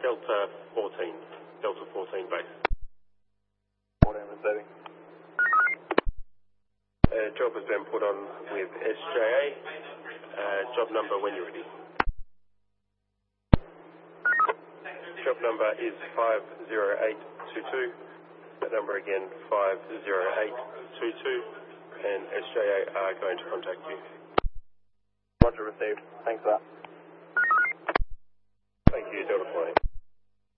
Delta 14. Delta 14 base. 14 receiving. Job has been put on with SJA. Job number when you're ready. Job number is 50822. That number again, 50822. And SJA are going to contact you. Roger, received. Thanks for that. Thank you, Delta 14.